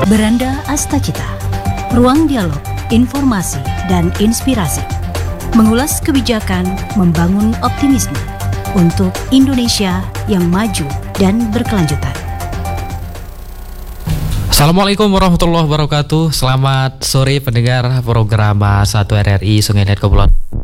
Beranda Astacita, ruang dialog, informasi, dan inspirasi. Mengulas kebijakan, membangun optimisme untuk Indonesia yang maju dan berkelanjutan. Assalamualaikum warahmatullahi wabarakatuh. Selamat sore pendengar program 1 RRI Sungai Net Kepulauan